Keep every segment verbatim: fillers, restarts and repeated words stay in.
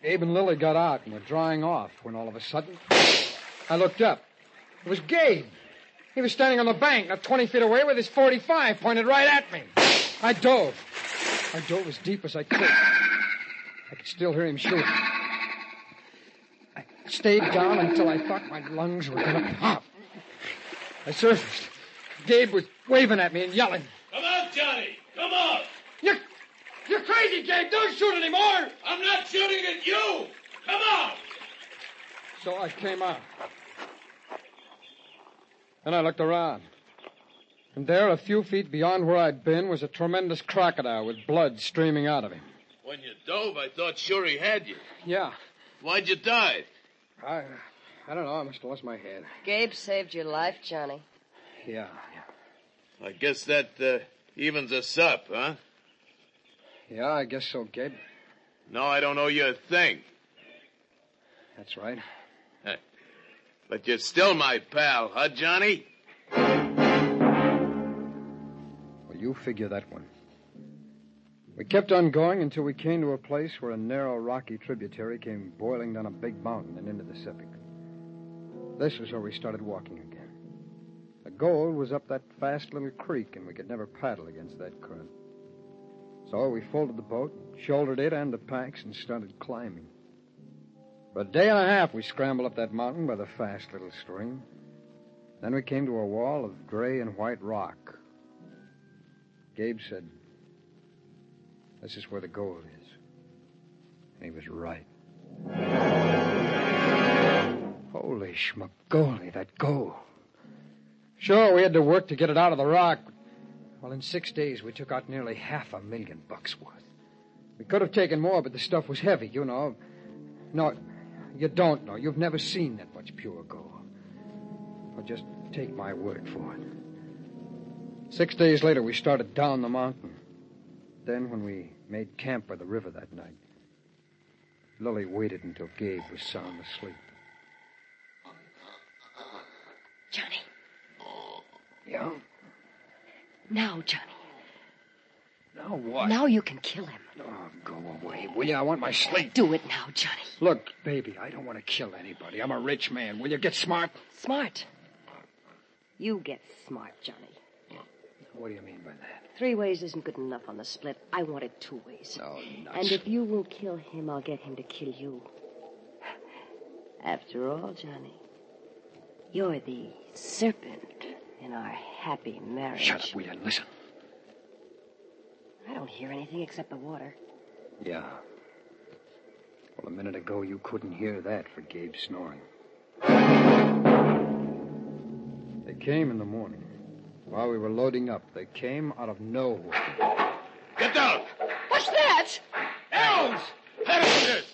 Abe and Lily got out and were drying off when all of a sudden I looked up. It was Gabe. He was standing on the bank, not twenty feet away, with his forty-five pointed right at me. I dove. I dove as deep as I could. I could still hear him shooting. I stayed down until I thought my lungs were going to pop. I surfaced. Gabe was waving at me and yelling. Come out, Johnny! Come out! You're, you're crazy, Gabe! Don't shoot anymore! I'm not shooting at you! Come out! So I came out. Then I looked around. And there, a few feet beyond where I'd been, was a tremendous crocodile with blood streaming out of him. When you dove, I thought sure he had you. Yeah. Why'd you die? I, I don't know. I must have lost my head. Gabe saved your life, Johnny. Yeah, yeah. I guess that uh, evens us up, huh? Yeah, I guess so, Gabe. No, I don't owe you a thing. That's right. But you're still my pal, huh, Johnny? Well, you figure that one. We kept on going until we came to a place where a narrow, rocky tributary came boiling down a big mountain and into the Pacific. This was where we started walking again. The goal was up that fast little creek, and we could never paddle against that current. So we folded the boat, shouldered it and the packs, and started climbing. For a day and a half, we scrambled up that mountain by the fast little stream. Then we came to a wall of gray and white rock. Gabe said, "This is where the gold is." And he was right. Holy schmagoli, that gold. Sure, we had to work to get it out of the rock. Well, in six days, we took out nearly half a million bucks worth. We could have taken more, but the stuff was heavy, you know. No, you don't know. You've never seen that much pure gold. Well, just take my word for it. Six days later, we started down the mountain. Then, when we made camp by the river that night, Lily waited until Gabe was sound asleep. Johnny. Yeah? Now, Johnny. Now what? Now you can kill him. Oh, go away, will you? I want my sleep. Do it now, Johnny. Look, baby, I don't want to kill anybody. I'm a rich man. Will you get smart? Smart. You get smart, Johnny. What do you mean by that? Three ways isn't good enough on the split. I want it two ways. Oh, nuts. And if you won't kill him, I'll get him to kill you. After all, Johnny, you're the serpent in our happy marriage. Shut up, will you? Listen. I don't hear anything except the water. Yeah. Well, a minute ago, you couldn't hear that for Gabe snoring. They came in the morning. While we were loading up, they came out of nowhere. Get down! What's that? Elves! Head over this!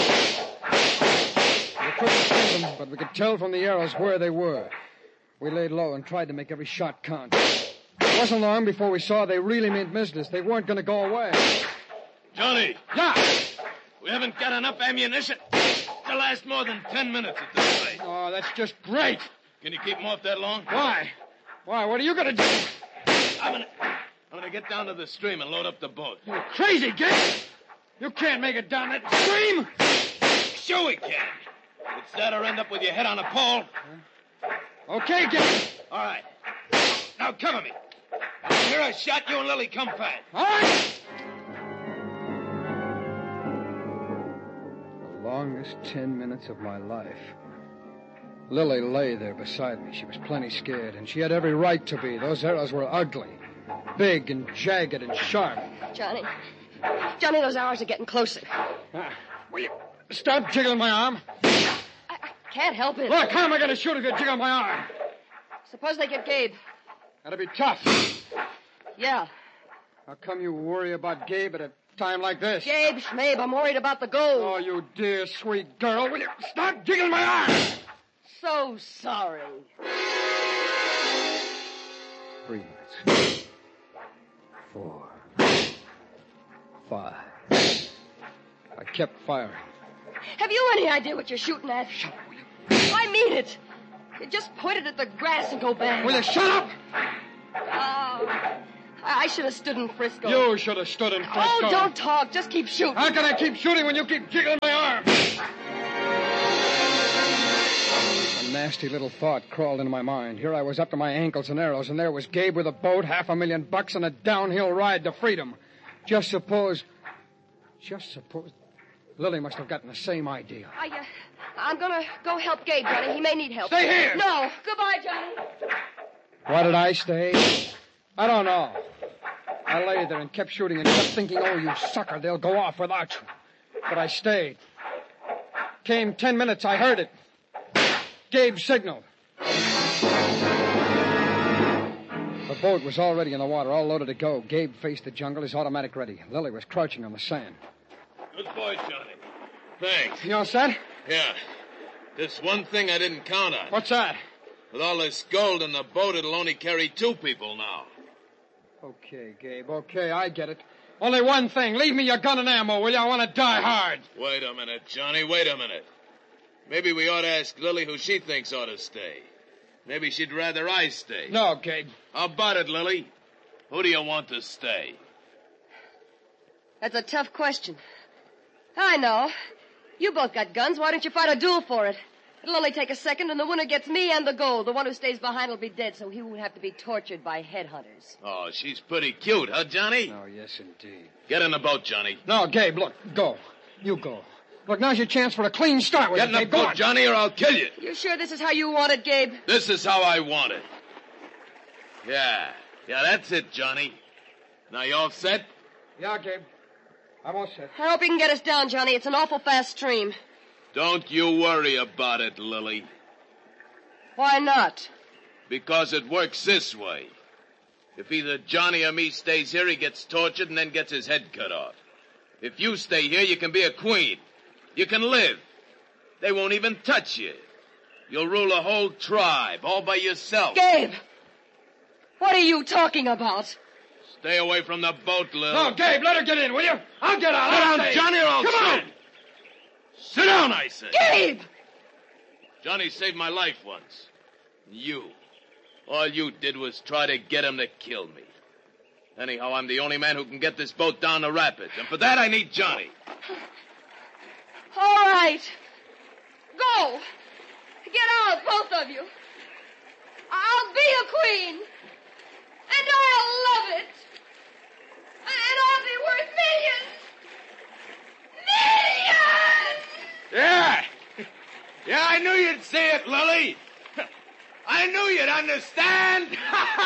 We couldn't see them, but we could tell from the arrows where they were. We laid low and tried to make every shot count. It wasn't long before we saw they really meant business. They weren't going to go away. Johnny! Yeah! We haven't got enough ammunition to last more than ten minutes at this rate. Oh, that's just great. Can you keep them off that long? Why? Why? What are you going to do? I'm gonna, I'm gonna get down to the stream and load up the boat. You're crazy, Gabe. You can't make it down that stream. Sure we can. It's that or end up with your head on a pole. Okay, Gabe. All right. Now cover me. When you hear a shot, you and Lily come fast. All right. The longest ten minutes of my life. Lily lay there beside me. She was plenty scared, and she had every right to be. Those arrows were ugly, big and jagged and sharp. Johnny. Johnny, those arrows are getting closer. Uh, will you stop jiggling my arm? I, I can't help it. Look, how am I going to shoot if you jiggle my arm? Suppose they get Gabe. That'll be tough. Yeah. How come you worry about Gabe at a time like this? Gabe, Schmabe, I'm worried about the gold. Oh, you dear, sweet girl. Will you stop jiggling my arm? So sorry. Three minutes. Four. Five. I kept firing. Have you any idea what you're shooting at? Shut up, will you? I mean it. You just pointed at the grass and go bang. Will you shut up? Oh, I, I should have stood in Frisco. You should have stood in Frisco. Oh, don't talk. Just keep shooting. How can I keep shooting when you keep jiggling my arm? A nasty little thought crawled into my mind. Here I was up to my ankles in arrows, and there was Gabe with a boat, half a million bucks, and a downhill ride to freedom. Just suppose... Just suppose... Lily must have gotten the same idea. I, uh, I'm going to go help Gabe, Johnny. He may need help. Stay here! No. Goodbye, Johnny. Why did I stay? I don't know. I lay there and kept shooting and kept thinking, oh, you sucker, they'll go off without you. But I stayed. Came ten minutes, I heard it. Gabe signaled. The boat was already in the water, all loaded to go. Gabe faced the jungle, his automatic ready. Lily was crouching on the sand. Good boy, Johnny. Thanks. You all set? Yeah. There's one thing I didn't count on. What's that? With all this gold in the boat, it'll only carry two people now. Okay, Gabe, okay, I get it. Only one thing. Leave me your gun and ammo, will you? I want to die hard. Wait a minute, Johnny. Wait a minute. Maybe we ought to ask Lily who she thinks ought to stay. Maybe she'd rather I stay. No, Gabe. How about it, Lily? Who do you want to stay? That's a tough question. I know. You both got guns. Why don't you fight a duel for it? It'll only take a second, and the winner gets me and the gold. The one who stays behind will be dead, so he won't have to be tortured by headhunters. Oh, she's pretty cute, huh, Johnny? Oh, yes, indeed. Get in the boat, Johnny. No, Gabe, look, go. You go. Look, now's your chance for a clean start with Get in it, the Gabe. Go boat, on. Johnny, or I'll kill you. You sure this is how you want it, Gabe? This is how I want it. Yeah. Yeah, that's it, Johnny. Now, you all set? Yeah, Gabe. I'm all set. I hope you can get us down, Johnny. It's an awful fast stream. Don't you worry about it, Lily. Why not? Because it works this way. If either Johnny or me stays here, he gets tortured and then gets his head cut off. If you stay here, you can be a queen. You can live. They won't even touch you. You'll rule a whole tribe all by yourself. Gabe! What are you talking about? Stay away from the boat, Lil. No, Gabe, let her get in, will you? I'll get out. Sit I'll down, stay. Johnny, or I'll Come shoot. on. Sit down, I said. Gabe! Johnny saved my life once. You. All you did was try to get him to kill me. Anyhow, I'm the only man who can get this boat down the rapids. And for that, I need Johnny. All right. Go. Get out, both of you. I'll be a queen. And I'll love it. And I'll be worth millions. Millions! Yeah. Yeah, I knew you'd say it, Lily. I knew you'd understand.